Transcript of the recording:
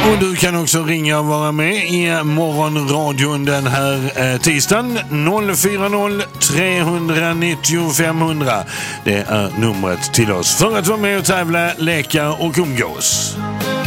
Och du kan också ringa och vara med i morgonradion den här tisdagen. 040 390 500. Det är numret till oss för att vara med och tävla, leka och umgås.